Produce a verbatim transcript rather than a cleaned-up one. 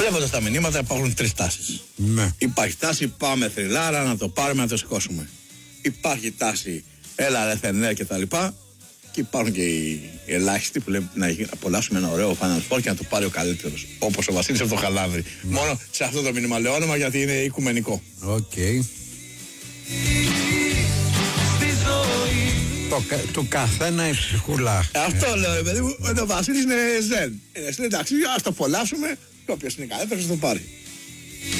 Βλέποντας τα μηνύματα υπάρχουν τρεις τάσεις. Ναι. Υπάρχει τάση πάμε θρυλάρα να το πάρουμε να το σηκώσουμε. Υπάρχει τάση έλα ρε θενέ και τα λοιπά. Και υπάρχουν και οι ελάχιστοι που λένε να απολαύσουμε ένα ωραίο Final Four και να το πάρει ο καλύτερος. Όπως ο Βασίλης από το Χαλάνδρη. Ναι. Μόνο σε αυτό το μήνυμα λέω όνομα γιατί είναι οικουμενικό. Οκ. Okay. Το, του καθένα η ψυχούλα. Αυτό λέω, ρε παιδί μου, ο Βασίλης είναι ζεν. Είναι εντάξει, ας το απολαύσουμε και όποιος είναι καλύτερος θα το πάρει.